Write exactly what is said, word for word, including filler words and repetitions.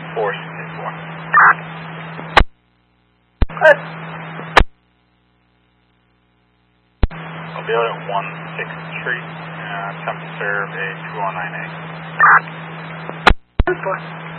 four sixty-four. Good. I'll be out at one sixth Street, uh, attempt to serve a two oh nine A. ten four.